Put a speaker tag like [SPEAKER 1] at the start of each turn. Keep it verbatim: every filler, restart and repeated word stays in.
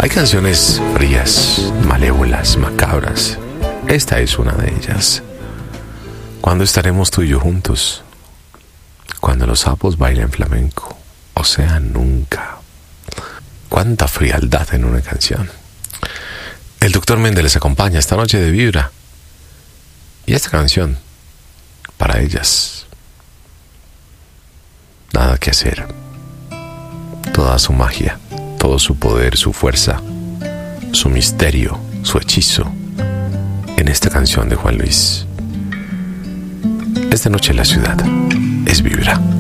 [SPEAKER 1] Hay canciones frías, malévolas, macabras. Esta es una de ellas. ¿Cuándo estaremos tú y yo juntos? Cuando los sapos bailen flamenco. O sea, nunca. Cuánta frialdad en una canción. El doctor Méndez les acompaña esta noche de Vibra. Y esta canción, para ellas, nada que hacer. Toda su magia, todo su poder, su fuerza, su misterio, su hechizo, en esta canción de Juan Luis. Esta noche en la ciudad es Vibra.